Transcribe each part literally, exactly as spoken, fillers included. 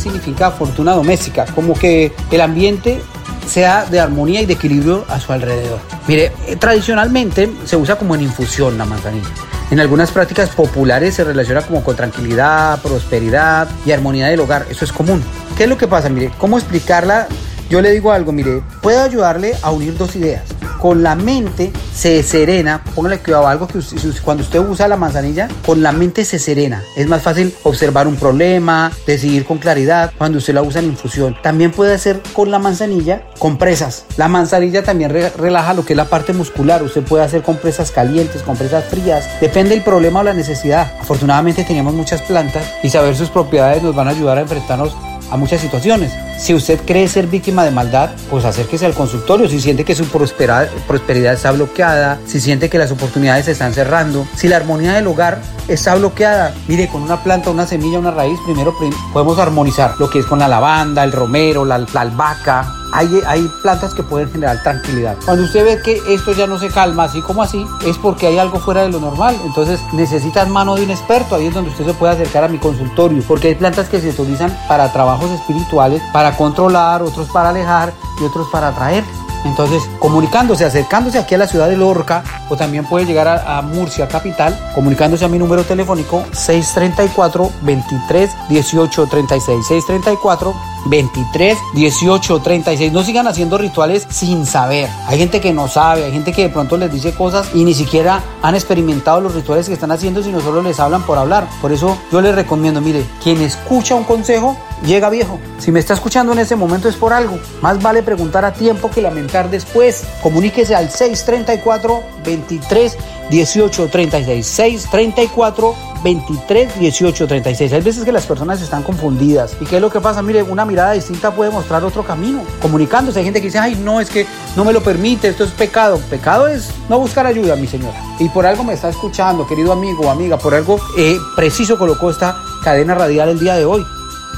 significa fortuna doméstica, como que el ambiente sea de armonía y de equilibrio a su alrededor. Mire, eh, tradicionalmente se usa como en infusión la manzanilla. En algunas prácticas populares se relaciona como con tranquilidad, prosperidad y armonía del hogar. Eso es común. ¿Qué es lo que pasa? Mire, ¿cómo explicarla? Yo le digo algo, mire, puedo ayudarle a unir dos ideas. Con la mente se serena, póngale cuidado, algo que usted, cuando usted usa la manzanilla, con la mente se serena. Es más fácil observar un problema, decidir con claridad cuando usted la usa en infusión. También puede hacer con la manzanilla compresas. La manzanilla también re- relaja lo que es la parte muscular. Usted puede hacer compresas calientes, compresas frías. Depende del problema o la necesidad. Afortunadamente tenemos muchas plantas y saber sus propiedades nos van a ayudar a enfrentarnos a muchas situaciones. Si usted cree ser víctima de maldad, pues acérquese al consultorio. Si siente que su prosperidad, prosperidad está bloqueada, si siente que las oportunidades se están cerrando, si la armonía del hogar está bloqueada, mire, con una planta, una semilla, una raíz, primero prim- podemos armonizar lo que es con la lavanda, el romero, la, la albahaca. Hay, hay plantas que pueden generar tranquilidad. Cuando usted ve que esto ya no se calma así como así, es porque hay algo fuera de lo normal. Entonces necesitas mano de un experto. Ahí es donde usted se puede acercar a mi consultorio, porque hay plantas que se utilizan para trabajos espirituales, para controlar, otros para alejar y otros para atraer. Entonces, comunicándose, acercándose aquí a la ciudad de Lorca, o también puede llegar a, a Murcia, capital, comunicándose a mi número telefónico seis tres cuatro, veintitrés, dieciocho treinta y seis, seis tres cuatro, veintitrés, dieciocho treinta y seis. No sigan haciendo rituales sin saber. Hay gente que no sabe, hay gente que de pronto les dice cosas y ni siquiera han experimentado los rituales que están haciendo, sino solo les hablan por hablar. Por eso yo les recomiendo, mire, quien escucha un consejo, llega viejo. Si me está escuchando en ese momento es por algo. Más vale preguntar a tiempo que lamentar después. Comuníquese al seis tres cuatro, veintitrés, dieciocho treinta y seis. seis tres cuatro, veintitrés, dieciocho treinta y seis. Hay veces que las personas están confundidas. ¿Y qué es lo que pasa? Mire, una mirada distinta puede mostrar otro camino. Comunicándose. Hay gente que dice, ay, no, es que no me lo permite, esto es pecado. Pecado es no buscar ayuda, mi señora. Y por algo me está escuchando, querido amigo o amiga, por algo eh, preciso colocó esta cadena radial el día de hoy.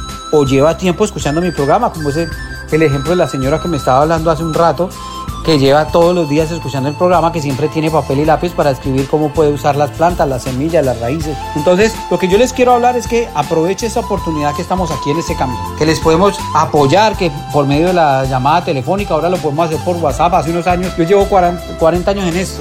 O lleva tiempo escuchando mi programa, como es el, el ejemplo de la señora que me estaba hablando hace un rato, que lleva todos los días escuchando el programa, que siempre tiene papel y lápiz para escribir cómo puede usar las plantas, las semillas, las raíces. Entonces, lo que yo les quiero hablar es que aproveche esta oportunidad que estamos aquí en este camino, que les podemos apoyar, que por medio de la llamada telefónica, ahora lo podemos hacer por WhatsApp. Hace unos años, yo llevo cuarenta años en esto,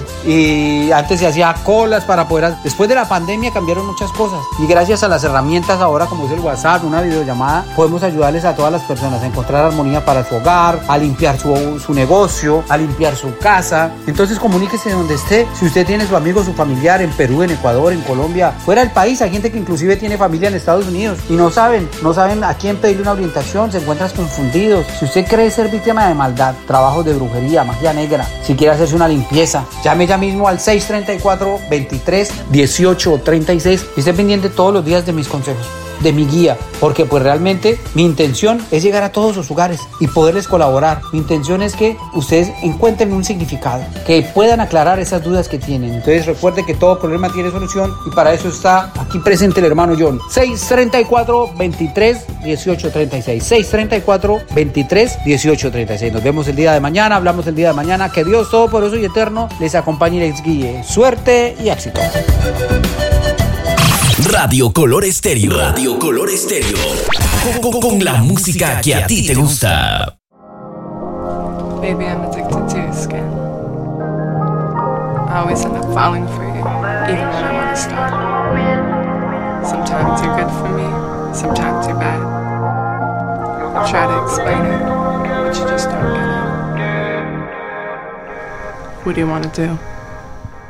y antes se hacía colas para poder, después de la pandemia cambiaron muchas cosas, y gracias a las herramientas ahora como es el WhatsApp, una videollamada, podemos ayudarles a todas las personas a encontrar armonía para su hogar, a limpiar su, su negocio, a limpiar su casa. Entonces comuníquese donde esté. Si usted tiene su amigo, su familiar en Perú, en Ecuador, en Colombia, fuera del país, hay gente que inclusive tiene familia en Estados Unidos y no saben, no saben a quién pedirle una orientación, se encuentran confundidos. Si usted cree ser víctima de maldad, trabajos de brujería, magia negra, si quiere hacerse una limpieza, llame ya mismo al seis tres cuatro, veintitrés, dieciocho treinta y seis y esté pendiente todos los días de mis consejos, de mi guía, porque pues realmente mi intención es llegar a todos los hogares y poderles colaborar. Mi intención es que ustedes encuentren un significado, que puedan aclarar esas dudas que tienen. Entonces recuerde que todo problema tiene solución y para eso está aquí presente el hermano John. seis tres cuatro, veintitrés, dieciocho treinta y seis, seis tres cuatro, veintitrés, dieciocho treinta y seis. Nos vemos el día de mañana, hablamos el día de mañana. Que Dios Todopoderoso y Eterno les acompañe y les guíe. Suerte y éxito. Radio Color Estéreo. Radio Color Estéreo. Con, con, con la música que a ti te gusta. Baby, I'm addicted to your skin. I always end up falling for you, even when I want to stop. Sometimes you're good for me, sometimes you're bad. I try to explain it, but you just don't get it. What do you want to do?